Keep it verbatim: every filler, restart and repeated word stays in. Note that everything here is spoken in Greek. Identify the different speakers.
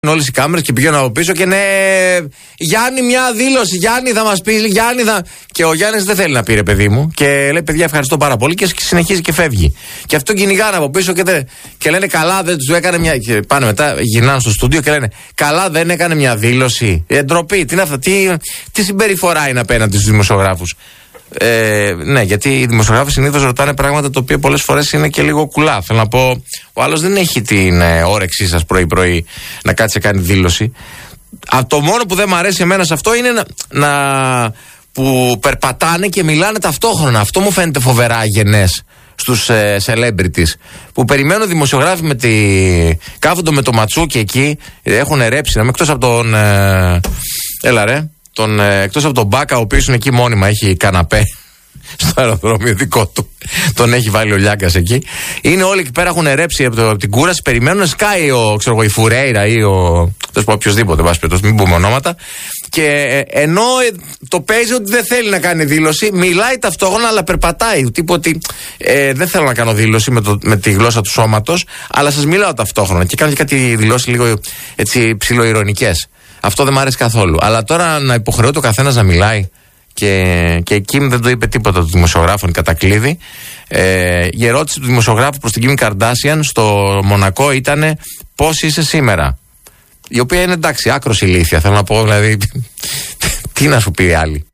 Speaker 1: Όλες οι κάμερες και πηγαίνουν από πίσω και ναι, Γιάννη, μια δήλωση. Γιάννη, θα μας πει, Γιάννη, θα. Και ο Γιάννης δεν θέλει να πει, ρε παιδί μου. Και λέει, παιδιά, ευχαριστώ πάρα πολύ. Και συνεχίζει και φεύγει. Και αυτό κυνηγάνε από πίσω και, τε... και λένε, καλά, δεν του έκανε μια. Και πάνε μετά, γυρνάνε στο στούντιο και λένε, καλά, δεν έκανε μια δήλωση. Ε, ντροπή, τι είναι αυτό, τι, τι συμπεριφορά είναι απέναντι στους δημοσιογράφους. Ε, ναι, γιατί οι δημοσιογράφοι συνήθως ρωτάνε πράγματα τα οποία πολλές φορές είναι και λίγο κουλά. Θέλω να πω, ο άλλος δεν έχει την ε, όρεξή σας πρωί-πρωί να κάτσει να κάνει δήλωση. Α, το μόνο που δεν μου αρέσει εμένα σε αυτό είναι να, να που περπατάνε και μιλάνε ταυτόχρονα. Αυτό μου φαίνεται φοβερά αγενές στους ε, celebrities. Που περιμένουν δημοσιογράφοι με τη. Κάθονται με το ματσούκι εκεί, έχουν ρέψει. Να μην εκτός από τον. Ε, έλα ρε. Τον, ε, εκτός από τον Μπάκα, ο οποίος είναι εκεί μόνιμα, έχει καναπέ στο αεροδρόμιο δικό του. Τον έχει βάλει ο Λιάγκας εκεί. Είναι όλοι εκεί πέρα, έχουν ρέψει από, το, από την κούραση, περιμένουν. Σκάει ο, ξέρω εγώ, η Φουρέιρα ή ο. Δεν πω οποιοδήποτε, βάση περιπτώσει, μην πούμε ονόματα. Και ε, ενώ ε, το παίζει ότι δεν θέλει να κάνει δήλωση, μιλάει ταυτόχρονα, αλλά περπατάει. Τύπου ότι ε, δεν θέλω να κάνω δήλωση με, το, με τη γλώσσα του σώματος, αλλά σας μιλάω ταυτόχρονα. Και κάνω και κάτι δηλώσεις λίγο έτσι ψιλοειρωνικές. Αυτό δεν μου αρέσει καθόλου. Αλλά τώρα να υποχρεώται ο καθένας να μιλάει και, και η Κιμ δεν το είπε τίποτα του δημοσιογράφων κατά κλείδι. Ε, η ερώτηση του δημοσιογράφου προς την Κιμ Καρντάσιαν στο Μονακό ήταν πώς είσαι σήμερα. Η οποία είναι εντάξει, άκρος ηλίθια. Θέλω να πω, δηλαδή, τι να σου πει η άλλη.